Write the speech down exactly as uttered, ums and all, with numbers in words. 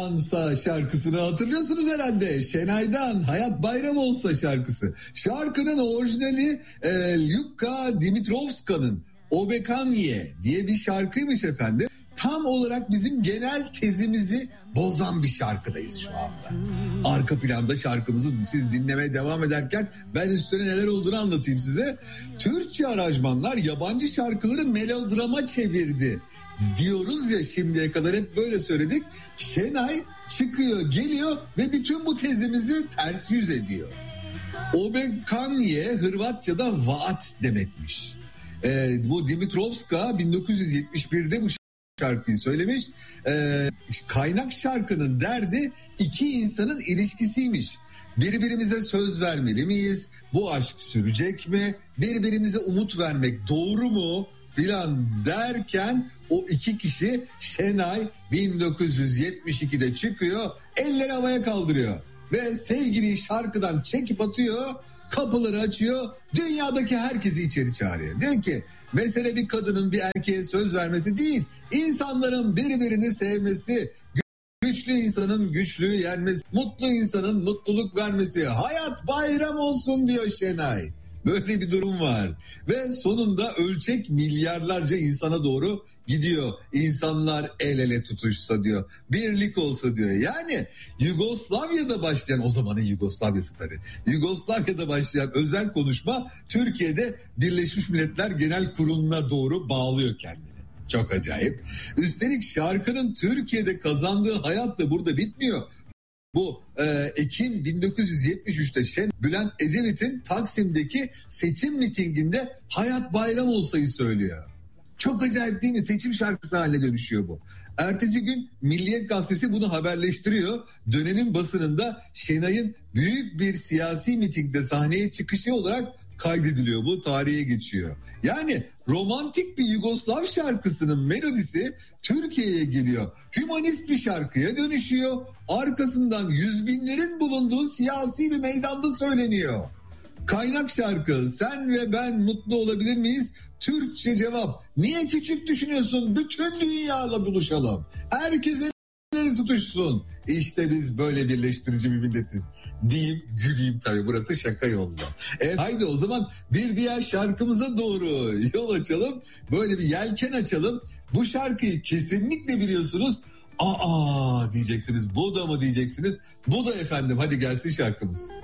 Şansa şarkısını hatırlıyorsunuz herhalde. Şenay'dan Hayat Bayram Olsa şarkısı. Şarkının orijinali e, Lyubka Dimitrovska'nın Obekanye diye bir şarkıymış efendim. Tam olarak bizim genel tezimizi bozan bir şarkıdayız şu anda. Arka planda şarkımızı siz dinlemeye devam ederken ben üstüne neler olduğunu anlatayım size. Türkçe aranjmanlar yabancı şarkıları melodrama çevirdi diyoruz ya, şimdiye kadar hep böyle söyledik. Şenay çıkıyor, geliyor ve bütün bu tezimizi ters yüz ediyor. Obekanye Hırvatça'da vaat demekmiş. Ee, bu Dimitrovska bin dokuz yüz yetmiş birde bu şarkıyı söylemiş. Ee, kaynak şarkının derdi iki insanın ilişkisiymiş. Birbirimize söz vermeli miyiz? Bu aşk sürecek mi? Birbirimize umut vermek doğru mu? Filan derken o iki kişi Şenay bin dokuz yüz yetmiş ikide çıkıyor, elleri havaya kaldırıyor ve sevgiliyi şarkıdan çekip atıyor, kapıları açıyor, dünyadaki herkesi içeri çağırıyor. Diyor ki mesele bir kadının bir erkeğe söz vermesi değil, insanların birbirini sevmesi, güçlü insanın güçlüğü yenmesi, mutlu insanın mutluluk vermesi, hayat bayram olsun diyor Şenay. Böyle bir durum var ve sonunda ölçek milyarlarca insana doğru gidiyor. İnsanlar el ele tutuşsa diyor, birlik olsa diyor. Yani Yugoslavya'da başlayan, o zamanın Yugoslavya'sı tabii, Yugoslavya'da başlayan özel konuşma Türkiye'de Birleşmiş Milletler Genel Kurulu'na doğru bağlıyor kendini. Çok acayip. Üstelik şarkının Türkiye'de kazandığı hayat da burada bitmiyor. Bu e, Ekim bin dokuz yüz yetmiş üçte Şen Bülent Ecevit'in Taksim'deki seçim mitinginde hayat bayram olsayı söylüyor. Çok acayip değil mi? Seçim şarkısı haline dönüşüyor bu. Ertesi gün Milliyet Gazetesi bunu haberleştiriyor. Dönemin basınında Şenay'ın büyük bir siyasi mitingde sahneye çıkışı olarak kaydediliyor. Bu tarihe geçiyor. Yani romantik bir Yugoslav şarkısının melodisi Türkiye'ye geliyor. Hümanist bir şarkıya dönüşüyor. Arkasından yüz binlerin bulunduğu siyasi bir meydanda söyleniyor. Kaynak şarkı Sen ve Ben Mutlu Olabilir Miyiz? Türkçe cevap. Niye küçük düşünüyorsun? Bütün dünyayla buluşalım. Herkese tutuşsun. İşte biz böyle birleştirici bir milletiz. Diyeyim güleyim tabii, burası şaka yolda. Evet, haydi o zaman bir diğer şarkımıza doğru yol açalım. Böyle bir yelken açalım. Bu şarkıyı kesinlikle biliyorsunuz. Aa diyeceksiniz, bu da mı diyeceksiniz? Bu da efendim, hadi gelsin şarkımız.